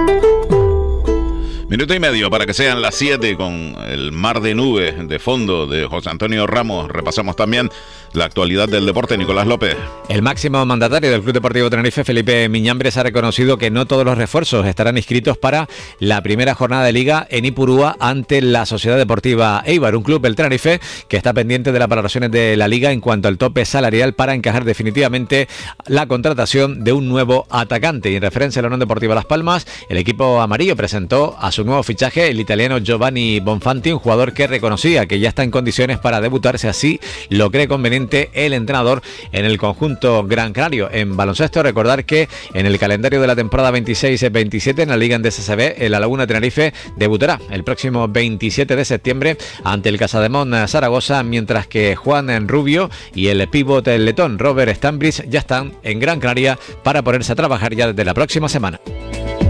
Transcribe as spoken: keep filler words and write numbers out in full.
Minuto y medio para que sean las siete con el mar de nubes de fondo de José Antonio Ramos. Repasamos también la actualidad del deporte. Nicolás López. El máximo mandatario del Club Deportivo Tenerife, Felipe Miñambres, ha reconocido que no todos los refuerzos estarán inscritos para la primera jornada de Liga en Ipurúa ante la Sociedad Deportiva Eibar, un club, el Tenerife, que está pendiente de las valoraciones de la Liga en cuanto al tope salarial para encajar definitivamente la contratación de un nuevo atacante. Y en referencia a la Unión Deportiva Las Palmas, el equipo amarillo presentó a su nuevo fichaje, el italiano Giovanni Bonfanti, un jugador que reconocía que ya está en condiciones para debutar, si así lo cree conveniente el entrenador en el conjunto gran canario. En baloncesto, recordar que en el calendario de la temporada veintiséis veintisiete en la Liga Endesa C B, la Laguna Tenerife debutará el próximo veintisiete de septiembre ante el Casademón Zaragoza, mientras que Juan Rubio y el pívot letón Robert Stambris ya están en Gran Canaria para ponerse a trabajar ya desde la próxima semana.